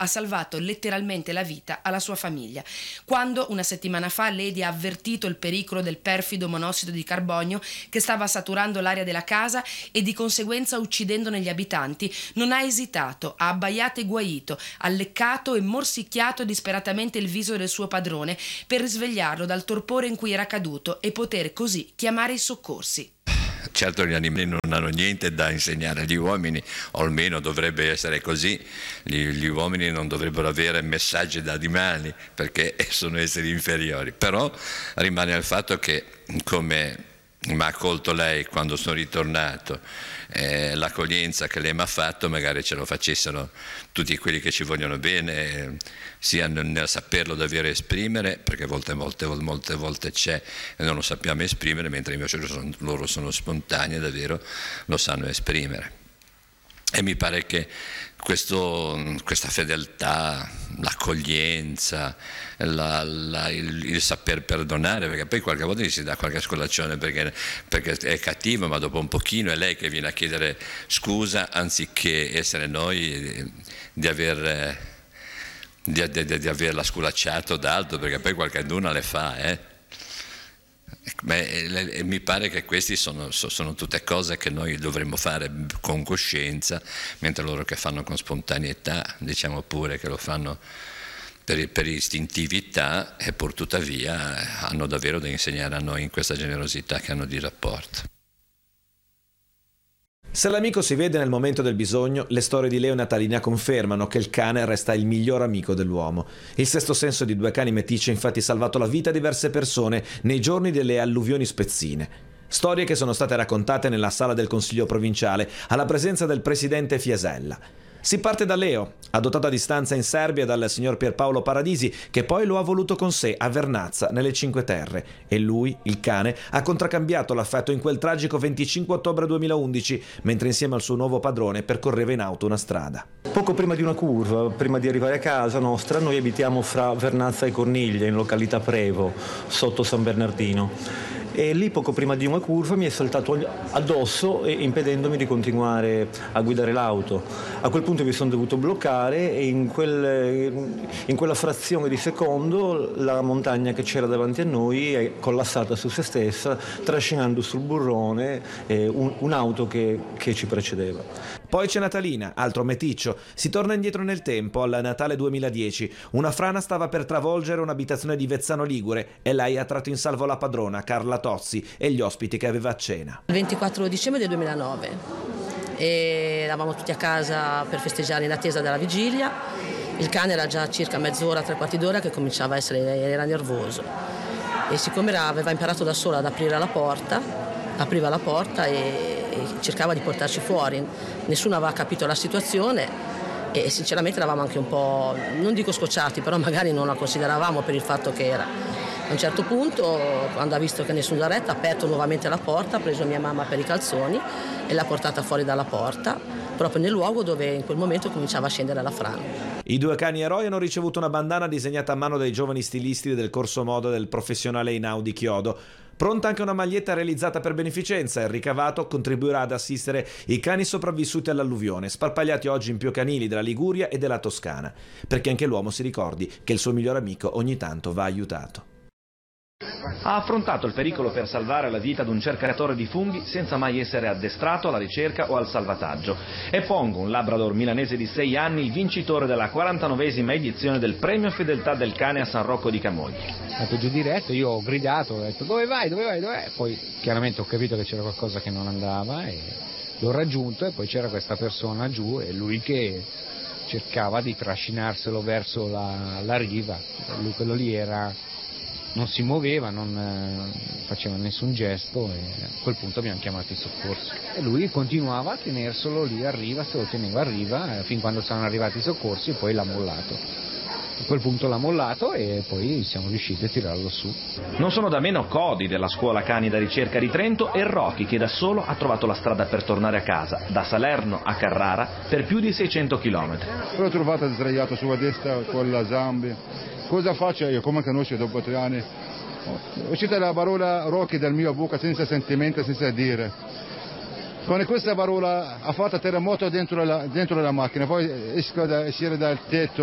ha salvato letteralmente la vita alla sua famiglia. Quando una settimana fa Lady ha avvertito il pericolo del perfido monossido di carbonio che stava saturando l'aria della casa e di conseguenza uccidendone gli abitanti, non ha esitato, ha abbaiato e guaito, ha leccato e morsicchiato disperatamente il viso del suo padrone per risvegliarlo dal torpore in cui era caduto e poter così chiamare i soccorsi. Certo gli animali non hanno niente da insegnare agli uomini, o almeno dovrebbe essere così. Gli uomini non dovrebbero avere messaggi da animali perché sono esseri inferiori, però rimane il fatto che, come mi ha accolto lei quando sono ritornato, l'accoglienza che lei mi ha fatto, magari ce lo facessero tutti quelli che ci vogliono bene, sia nel saperlo davvero esprimere, perché molte volte c'è e non lo sappiamo esprimere, mentre invece loro sono spontanei e davvero lo sanno esprimere. E mi pare che questa fedeltà, l'accoglienza, il saper perdonare, perché poi qualche volta gli si dà qualche scolaccione perché è cattivo, ma dopo un pochino è lei che viene a chiedere scusa anziché essere noi di averla sculacciato d'altro, perché poi qualcuno le fa, mi pare che queste sono tutte cose che noi dovremmo fare con coscienza, mentre loro che fanno con spontaneità, diciamo pure che lo fanno per istintività, e pur tuttavia hanno davvero da insegnare a noi in questa generosità che hanno di rapporto. Se l'amico si vede nel momento del bisogno, le storie di Leo e Natalina confermano che il cane resta il miglior amico dell'uomo. Il sesto senso di due cani meticci ha infatti salvato la vita a diverse persone nei giorni delle alluvioni spezzine. Storie che sono state raccontate nella sala del Consiglio provinciale alla presenza del presidente Fiasella. Si parte da Leo, adottato a distanza in Serbia dal signor Pierpaolo Paradisi, che poi lo ha voluto con sé a Vernazza, nelle Cinque Terre. E lui, il cane, ha contraccambiato l'affetto in quel tragico 25 ottobre 2011, mentre insieme al suo nuovo padrone percorreva in auto una strada. Poco prima di una curva, prima di arrivare a casa nostra, noi abitiamo fra Vernazza e Corniglia, in località Prevo, sotto San Bernardino. E lì poco prima di una curva mi è saltato addosso, impedendomi di continuare a guidare l'auto. A quel punto mi sono dovuto bloccare e in quella frazione di secondo la montagna che c'era davanti a noi è collassata su se stessa, trascinando sul burrone un'auto che ci precedeva. Poi c'è Natalina, altro meticcio. Si torna indietro nel tempo, al Natale 2010. Una frana stava per travolgere un'abitazione di Vezzano Ligure e lei ha tratto in salvo la padrona, Carla Tozzi, e gli ospiti che aveva a cena. Il 24 dicembre del 2009 e eravamo tutti a casa per festeggiare in attesa della vigilia. Il cane era già circa mezz'ora, tre quarti d'ora che cominciava a era nervoso e siccome aveva imparato da sola ad aprire la porta, apriva la porta e cercava di portarci fuori. Nessuno aveva capito la situazione e sinceramente eravamo anche un po', non dico scocciati, però magari non la consideravamo per il fatto che era. A un certo punto, quando ha visto che nessuno l'ha retta, ha aperto nuovamente la porta, ha preso mia mamma per i calzoni e l'ha portata fuori dalla porta, proprio nel luogo dove in quel momento cominciava a scendere la frana. I due cani eroi hanno ricevuto una bandana disegnata a mano dai giovani stilisti del corso moda del professionale Einau di Chiodo. Pronta anche una maglietta realizzata per beneficenza e il ricavato contribuirà ad assistere i cani sopravvissuti all'alluvione, sparpagliati oggi in più canili della Liguria e della Toscana, perché anche l'uomo si ricordi che il suo miglior amico ogni tanto va aiutato. Ha affrontato il pericolo per salvare la vita ad un cercatore di funghi senza mai essere addestrato alla ricerca o al salvataggio. È Pongo, un labrador milanese di 6 anni, il vincitore della 49esima edizione del premio fedeltà del cane a San Rocco di Camogli. È andato giù diretto, io ho gridato, ho detto dove vai? Poi chiaramente ho capito che c'era qualcosa che non andava e l'ho raggiunto e poi c'era questa persona giù e lui che cercava di trascinarselo verso la riva. Lui quello lì non si muoveva, non faceva nessun gesto e a quel punto abbiamo chiamato i soccorsi. E lui continuava a tenerselo lì a riva, se lo teneva a riva fin quando sono arrivati i soccorsi e poi l'ha mollato. A quel punto l'ha mollato e poi siamo riusciti a tirarlo su. Non sono da meno Codi della scuola cani da ricerca di Trento e Rocchi che da solo ha trovato la strada per tornare a casa, da Salerno a Carrara per più di 600 km. L'ho trovata sdraiata sulla destra con la zambe. Cosa faccio io? Come conosco dopo 3 anni? È uscita la parola Rocchi dal mio bocca senza sentimento, senza dire. Con questa parola ha fatto terremoto dentro la macchina, poi esco da uscire dal tetto.